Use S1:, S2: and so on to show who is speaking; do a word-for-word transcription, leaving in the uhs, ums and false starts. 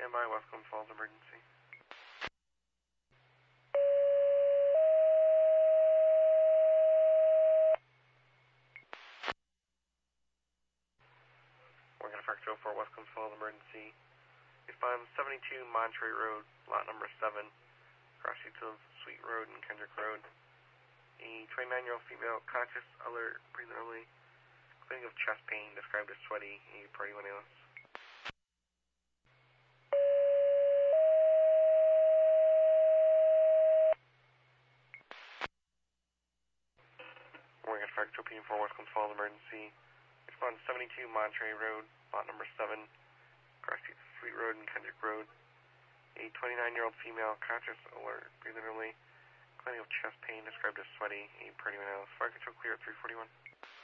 S1: standby, Westcombe Falls emergency. We're going to Factor oh four, Westcombe Falls emergency. Respond seventy-two Monterey Road, lot number seven, across Utils Sweet Road and Kendrick Road. A twenty-nine-year-old female, conscious, alert, breathing heavily, complaining of chest pain, described as sweaty, a party when else. We're going to Factor P M four, Westcombe Falls emergency. Respond seventy-two Monterey Road, lot number seven, across Sweet Road and Kendrick Road. A twenty-nine-year-old female, conscious, alert, breathing heavily, complaining of chest pain, described as sweaty, a party when else. Fire control clear at three forty-one.